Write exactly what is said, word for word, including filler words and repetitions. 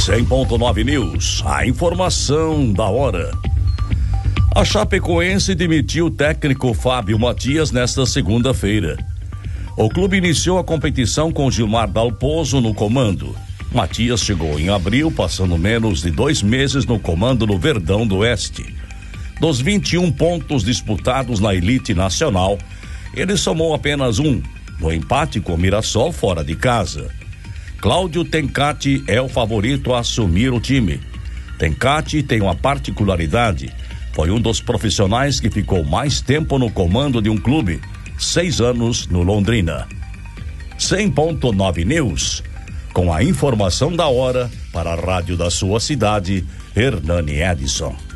cem ponto nove News, a informação da hora. A Chapecoense demitiu o técnico Fábio Matias nesta segunda-feira. O clube iniciou a competição com Gilmar Dalpozo no comando. Matias chegou em abril, passando menos de dois meses no comando do Verdão do Oeste. Dos vinte e um pontos disputados na elite nacional, ele somou apenas um, no empate com o Mirassol fora de casa. Cláudio Tencati é o favorito a assumir o time. Tencati tem uma particularidade. Foi um dos profissionais que ficou mais tempo no comando de um clube, seis anos no Londrina. cem ponto nove News, com a informação da hora para a rádio da sua cidade, Hernani Edson.